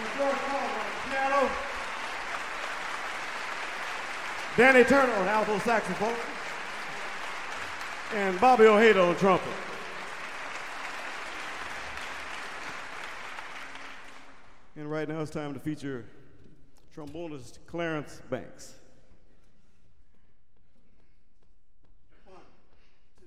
George Paul on piano. Danny Turner on alto saxophone. And Bobby Ojeda on trumpet. And right now it's time to feature trombonist Clarence Banks.